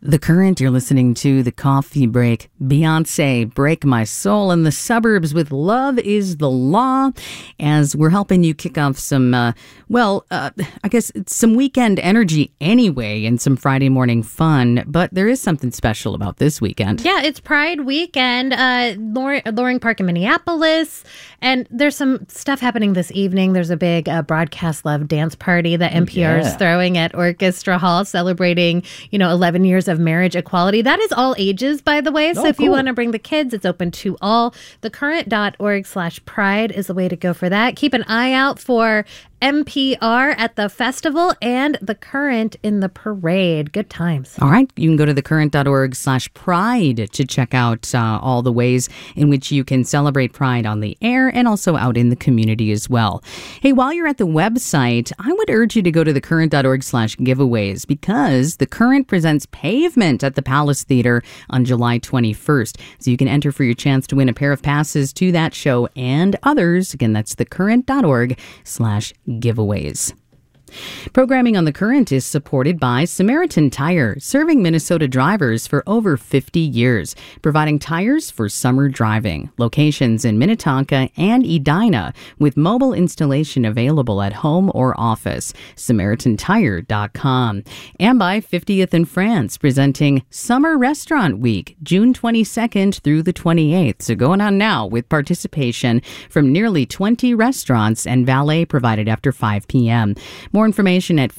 The Current, you're listening to The Coffee Break. Beyonce, Break My Soul in the Suburbs with Love is the Law. As we're helping you kick off some, I guess it's some weekend energy anyway and some Friday morning fun. But there is something special about this weekend. Yeah, it's Pride weekend, Loring Park in Minneapolis. And there's some stuff happening this evening. There's a big Broadcast Love dance party that NPR is throwing at Orchestra Hall, celebrating, 11 years of marriage equality. That is all ages, by the way. So if you want to bring the kids, it's open to all. thecurrent.org/pride is the way to go for that. Keep an eye out for NPR at the festival and The Current in the parade. Good times. All right. You can go to thecurrent.org/pride to check out all the ways in which you can celebrate Pride on the air and also out in the community as well. Hey, while you're at the website, I would urge you to go to thecurrent.org/giveaways because The Current presents Pavement at the Palace Theater on July 21st. So you can enter for your chance to win a pair of passes to that show and others. Again, that's thecurrent.org/giveaways. Programming on The Current is supported by Samaritan Tire, serving Minnesota drivers for over 50 years, providing tires for summer driving. Locations in Minnetonka and Edina, with mobile installation available at home or office. SamaritanTire.com. And by 50th in France, presenting Summer Restaurant Week, June 22nd through the 28th. So going on now with participation from nearly 20 restaurants and valet provided after 5 p.m. More information at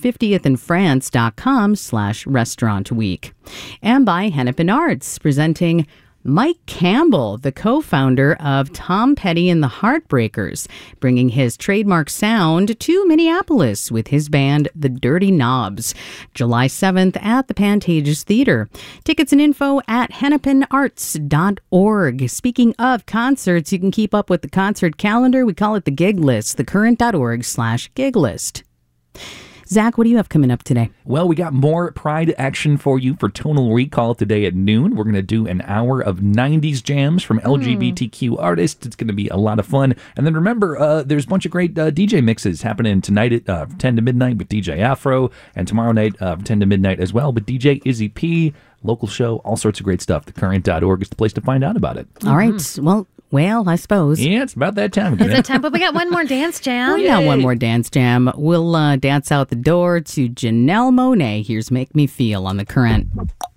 50thinfrance.com/restaurant week. And by Hennepin Arts, presenting Mike Campbell, the co-founder of Tom Petty and the Heartbreakers, bringing his trademark sound to Minneapolis with his band, The Dirty Knobs, July 7th at the Pantages Theater. Tickets and info at hennepinarts.org. Speaking of concerts, you can keep up with the concert calendar. We call it the gig list, thecurrent.org/gig list. Zach, what do you have coming up today? Well, we got more Pride action for you for Tonal Recall today at noon. We're going to do an hour of 90s jams from LGBTQ artists. It's going to be a lot of fun. And then remember, there's a bunch of great DJ mixes happening tonight at 10 to midnight with DJ Afro, and tomorrow night 10 to midnight as well with DJ Izzy P. Local show, all sorts of great stuff. Thecurrent.org is the place to find out about it. All right. Well, I suppose. Yeah, it's about that time again. It's that time, but we got one more dance jam. We got one more dance jam. We'll dance out the door to Janelle Monáe. Here's Make Me Feel on The Current.